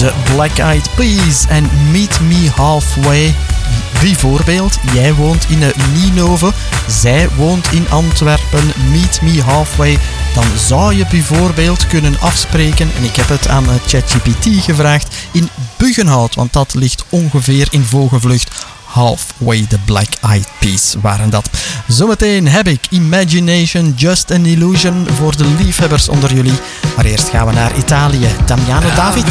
de Black Eyed Peas en Meet Me Halfway. Bijvoorbeeld, jij woont in Ninove, zij woont in Antwerpen, Meet Me Halfway. Dan zou je bijvoorbeeld kunnen afspreken, en ik heb het aan ChatGPT gevraagd, in Buggenhout, want dat ligt ongeveer in vogelvlucht. Halfway, the Black Eyed Peas waren dat. Zometeen heb ik Imagination, Just an Illusion voor de liefhebbers onder jullie. Maar eerst gaan we naar Italië. Damiano David.